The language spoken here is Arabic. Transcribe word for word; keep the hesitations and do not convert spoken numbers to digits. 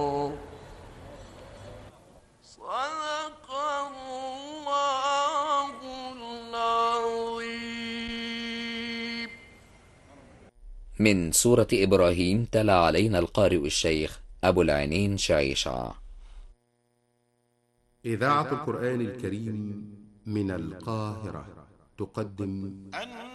صدق الله العظيم. من سورة إبراهيم تلا علينا القارئ الشيخ أبو العينين شعيشع. إذاعة القرآن الكريم من القاهرة تقدم